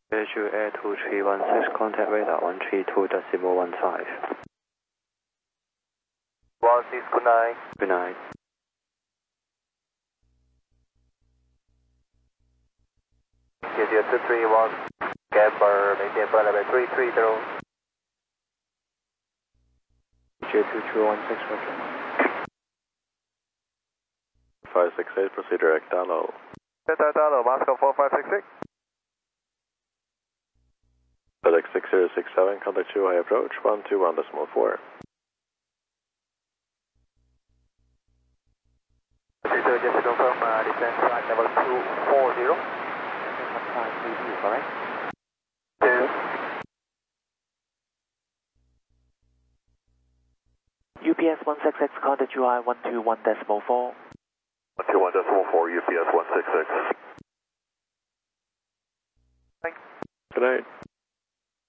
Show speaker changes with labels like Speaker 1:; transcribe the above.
Speaker 1: Visual Air 2316, contact radar 132.15.
Speaker 2: 16, good night.
Speaker 1: Good night.
Speaker 2: Studio 231, Camber, maintain flight level 330.
Speaker 1: J2316, roger.
Speaker 3: 568, proceed direct download.
Speaker 2: Delta download, Moscow 4566.
Speaker 3: FedEx 6067, contact you, high approach, 121.4.
Speaker 2: Just to confirm, descent flight level 240.
Speaker 1: Correct?
Speaker 2: 2.
Speaker 4: UPS 166, contact UI 121.4.
Speaker 2: 121.4, UPS 166.
Speaker 3: Good night.